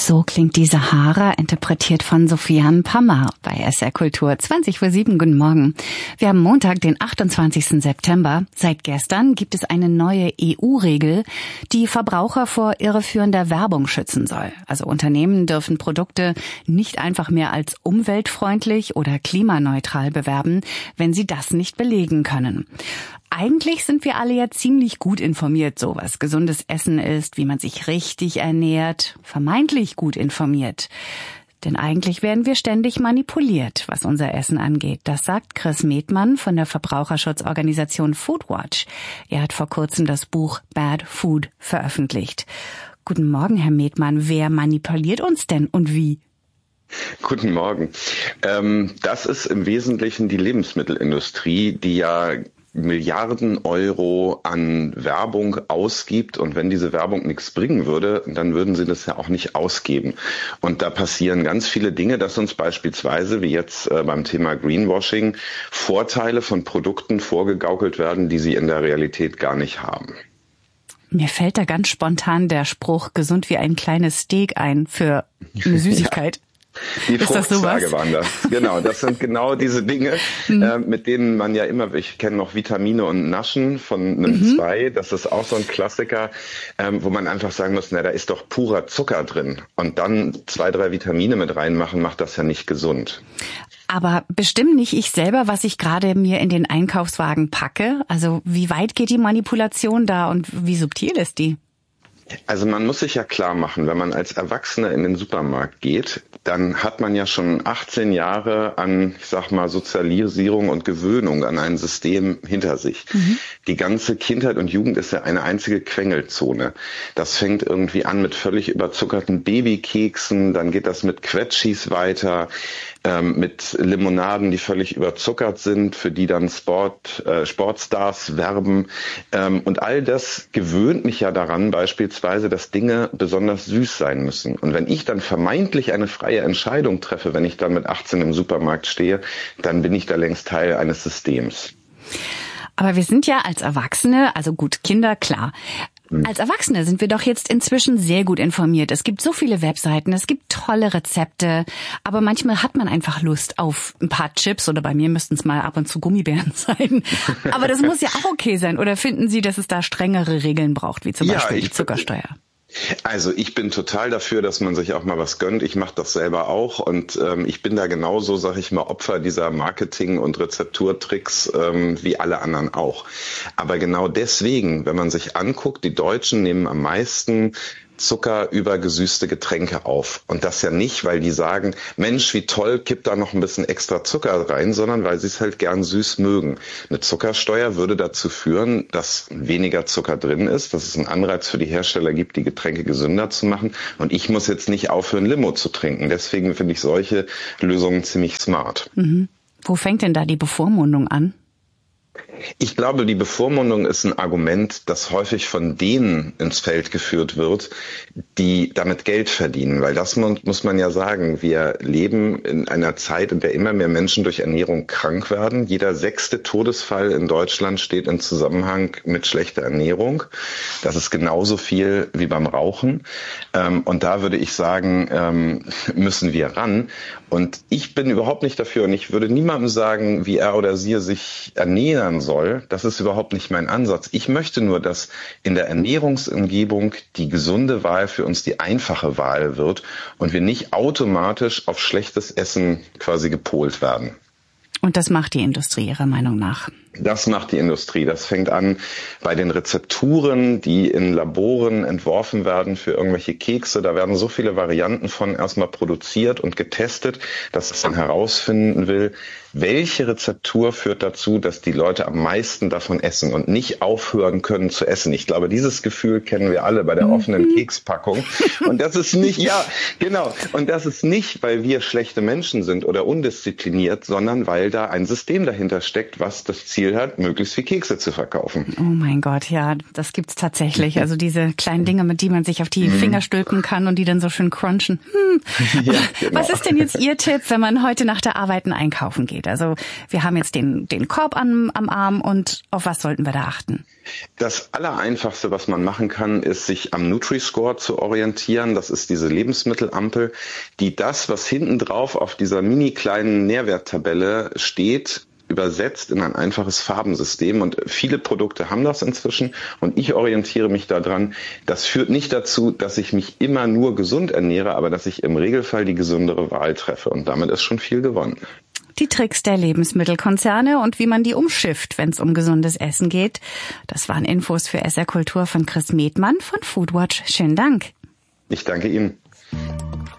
So klingt die Sahara, interpretiert von Sofiane Pamar bei SR Kultur. 20:07 Guten Morgen. Wir haben Montag, den 28. September. Seit gestern gibt es eine neue EU-Regel, die Verbraucher vor irreführender Werbung schützen soll. Also Unternehmen dürfen Produkte nicht einfach mehr als umweltfreundlich oder klimaneutral bewerben, wenn sie das nicht belegen können. Eigentlich sind wir alle ja ziemlich gut informiert, so was gesundes Essen ist, wie man sich richtig ernährt, vermeintlich gut informiert. Denn eigentlich werden wir ständig manipuliert, was unser Essen angeht. Das sagt Chris Metmann von der Verbraucherschutzorganisation Foodwatch. Er hat vor kurzem das Buch Bad Food veröffentlicht. Guten Morgen, Herr Metmann. Wer manipuliert uns denn und wie? Guten Morgen. Das ist im Wesentlichen die Lebensmittelindustrie, die ja Milliarden Euro an Werbung ausgibt, und wenn diese Werbung nichts bringen würde, dann würden sie das ja auch nicht ausgeben. Und da passieren ganz viele Dinge, dass uns beispielsweise, wie jetzt beim Thema Greenwashing, Vorteile von Produkten vorgegaukelt werden, die sie in der Realität gar nicht haben. Mir fällt da ganz spontan der Spruch, gesund wie ein kleines Steak ein für eine Süßigkeit. Ja. Die Fruchttage waren das. Genau, das sind genau diese Dinge, mit denen man ja immer, ich kenne noch Vitamine und Naschen von einem 2, das ist auch so ein Klassiker, wo man einfach sagen muss, na, da ist doch purer Zucker drin. Und dann 2, 3 Vitamine mit reinmachen, macht das ja nicht gesund. Aber bestimmt nicht ich selber, was ich gerade mir in den Einkaufswagen packe. Also wie weit geht die Manipulation da und wie subtil ist die? Also man muss sich ja klar machen, wenn man als Erwachsener in den Supermarkt geht, dann hat man ja schon 18 Jahre an, ich sag mal, Sozialisierung und Gewöhnung an ein System hinter sich. Die ganze Kindheit und Jugend ist ja eine einzige Quengelzone. Das fängt irgendwie an mit völlig überzuckerten Babykeksen, dann geht das mit Quetschis weiter, mit Limonaden, die völlig überzuckert sind, für die dann Sportstars werben. Und all das gewöhnt mich ja daran, beispielsweise, dass Dinge besonders süß sein müssen. Und wenn ich dann vermeintlich eine freie Entscheidung treffe, wenn ich dann mit 18 im Supermarkt stehe, dann bin ich da längst Teil eines Systems. Aber wir sind ja als Erwachsene, also gut, Kinder, klar. Als Erwachsene sind wir doch jetzt inzwischen sehr gut informiert. Es gibt so viele Webseiten, es gibt tolle Rezepte, aber manchmal hat man einfach Lust auf ein paar Chips oder bei mir müssten es mal ab und zu Gummibären sein. Aber das muss ja auch okay sein. Oder finden Sie, dass es da strengere Regeln braucht, wie zum Beispiel die Zuckersteuer? Also ich bin total dafür, dass man sich auch mal was gönnt. Ich mache das selber auch und ich bin da genauso, sag ich mal, Opfer dieser Marketing- und Rezepturtricks wie alle anderen auch. Aber genau deswegen, wenn man sich anguckt, die Deutschen nehmen am meisten Zucker über gesüßte Getränke auf. Und das ja nicht, weil die sagen, Mensch, wie toll, kipp da noch ein bisschen extra Zucker rein, sondern weil sie es halt gern süß mögen. Eine Zuckersteuer würde dazu führen, dass weniger Zucker drin ist, dass es einen Anreiz für die Hersteller gibt, die Getränke gesünder zu machen. Und ich muss jetzt nicht aufhören, Limo zu trinken. Deswegen finde ich solche Lösungen ziemlich smart. Wo fängt denn da die Bevormundung an? Ich glaube, die Bevormundung ist ein Argument, das häufig von denen ins Feld geführt wird, die damit Geld verdienen. Weil das muss man ja sagen, wir leben in einer Zeit, in der immer mehr Menschen durch Ernährung krank werden. Jeder 6. Todesfall in Deutschland steht in Zusammenhang mit schlechter Ernährung. Das ist genauso viel wie beim Rauchen. Und da würde ich sagen, müssen wir ran. Und ich bin überhaupt nicht dafür und ich würde niemandem sagen, wie er oder sie sich ernähren soll. Das ist überhaupt nicht mein Ansatz. Ich möchte nur, dass in der Ernährungsumgebung die gesunde Wahl für uns die einfache Wahl wird und wir nicht automatisch auf schlechtes Essen quasi gepolt werden. Und das macht die Industrie Ihrer Meinung nach? Das macht die Industrie. Das fängt an bei den Rezepturen, die in Laboren entworfen werden für irgendwelche Kekse. Da werden so viele Varianten von erstmal produziert und getestet, dass es dann herausfinden will, welche Rezeptur führt dazu, dass die Leute am meisten davon essen und nicht aufhören können zu essen. Ich glaube, dieses Gefühl kennen wir alle bei der offenen Kekspackung. Und das ist nicht, ja, genau. Und das ist nicht, weil wir schlechte Menschen sind oder undiszipliniert, sondern weil da ein System dahinter steckt, was das Ziel hat, möglichst viel Kekse zu verkaufen. Oh mein Gott, ja, das gibt's tatsächlich. Also diese kleinen Dinge, mit die man sich auf die Finger stülpen kann und die dann so schön crunchen. Ja, genau. Was ist denn jetzt Ihr Tipp, wenn man heute nach der Arbeit einkaufen geht? Also wir haben jetzt den Korb am Arm und auf was sollten wir da achten? Das Allereinfachste, was man machen kann, ist, sich am Nutri-Score zu orientieren. Das ist diese Lebensmittelampel, die das, was hinten drauf auf dieser mini kleinen Nährwerttabelle steht, übersetzt in ein einfaches Farbensystem. Und viele Produkte haben das inzwischen und ich orientiere mich daran. Das führt nicht dazu, dass ich mich immer nur gesund ernähre, aber dass ich im Regelfall die gesündere Wahl treffe. Und damit ist schon viel gewonnen. Die Tricks der Lebensmittelkonzerne und wie man die umschifft, wenn es um gesundes Essen geht. Das waren Infos für SR Kultur von Chris Medmann von Foodwatch. Schönen Dank. Ich danke Ihnen.